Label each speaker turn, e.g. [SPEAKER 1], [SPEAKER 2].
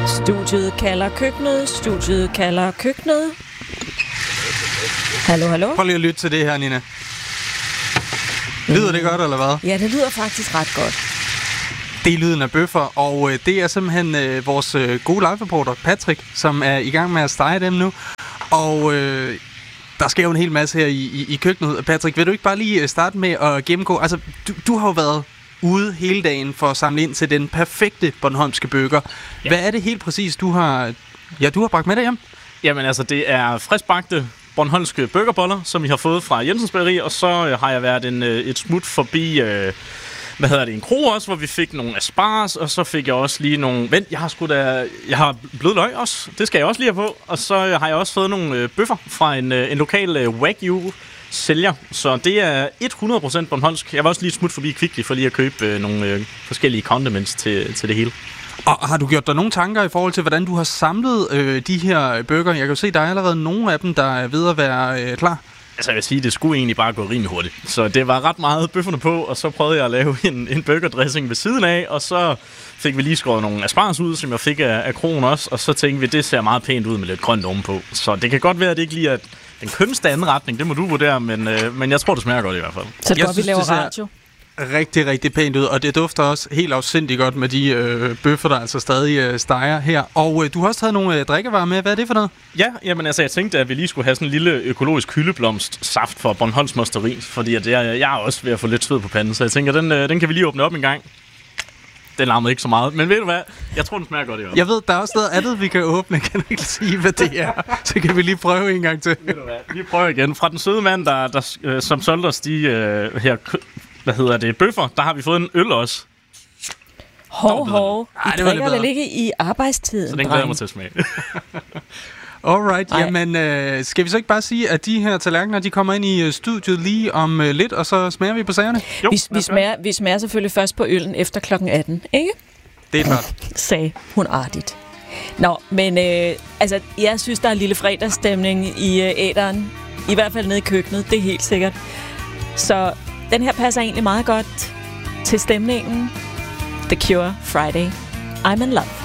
[SPEAKER 1] Studiet kalder køkkenet. Studiet kalder køkkenet. Hallo, hallo.
[SPEAKER 2] Prøv lige at lytte til det her, Nina. Lyder det godt, eller hvad?
[SPEAKER 1] Ja, det lyder faktisk ret godt.
[SPEAKER 2] Det er lyden af bøffer, og det er simpelthen vores gode live-reporter, Patrick, som er i gang med at stege dem nu. Og der sker jo en hel masse her i køkkenet. Patrick, vil du ikke bare lige starte med at gennemgå? Altså, du har jo været ude hele dagen for at samle ind til den perfekte bornholmske burger. Ja. Hvad er det helt præcis, du har bragt med dig hjem?
[SPEAKER 3] Jamen altså, det er friskbagte bornholmske burgerboller, som vi har fået fra Jensens Bageri, og så har jeg været et smut forbi en kro også, hvor vi fik nogle asparges, og så fik jeg også lige nogle... Vent, jeg har blød løg også. Det skal jeg også lige have på. Og så har jeg også fået nogle bøffer fra en lokal Wagyu sælger. Så det er 100% bornholmsk. Jeg var også lige smut forbi Kvickly for lige at købe nogle forskellige condiments til det hele.
[SPEAKER 2] Og har du gjort dig nogle tanker i forhold til, hvordan du har samlet de her burger? Jeg kan jo se, der er allerede nogle af dem, der er ved at være klar.
[SPEAKER 3] Altså jeg vil sige, det skulle egentlig bare gå rimelig hurtigt. Så det var ret meget bøfferne på, og så prøvede jeg at lave en burgerdressing ved siden af, og så fik vi lige skåret nogle asparges ud, som jeg fik af kronen også, og så tænkte vi, det ser meget pænt ud med lidt grønt ovenpå. Så det kan godt være, at det ikke lige er den kønneste anretning, det må du vurdere, men jeg tror, det smager godt i hvert fald.
[SPEAKER 1] Så det godt, vi laver radio.
[SPEAKER 2] Rigtig, rigtig pænt ud, og det dufter også helt afsindigt godt med de bøffer, der altså stadig steger her. Og du har også taget nogle drikkevarer med. Hvad er det for noget?
[SPEAKER 3] Ja, jamen altså, jeg tænkte, at vi lige skulle have sådan en lille økologisk hyldeblomstsaft for Bornholms Mosteri, fordi at jeg er også ved at få lidt sved på panden, så jeg tænker, den kan vi lige åbne op en gang. Den larmede ikke så meget, men ved du hvad? Jeg tror, den smager godt i hvert fald.
[SPEAKER 2] Jeg ved, der er også noget andet, vi kan åbne. Kan du ikke sige, hvad det er? Så kan vi lige prøve en gang til.
[SPEAKER 3] Ved du hvad? Vi prøver igen. Fra den søde mand, der som solgte os de her... bøffer, der har vi fået en øl også.
[SPEAKER 1] Hov. I drikker vel ikke i arbejdstiden,
[SPEAKER 3] så den glæder mig til at smage.
[SPEAKER 2] Alright, jamen skal vi så ikke bare sige, at de her tallerkener, de kommer ind i studiet lige om lidt, og så smager vi på sagerne?
[SPEAKER 1] Jo, vi smager selvfølgelig først på øllen efter klokken 18, ikke?
[SPEAKER 2] Det er klart.
[SPEAKER 1] Sagde hun artigt. Nå, men jeg synes, der er en lille fredagsstemning i æteren. I hvert fald nede i køkkenet, det er helt sikkert. Så den her passer egentlig meget godt til stemningen. The Cure, Friday. I'm in love.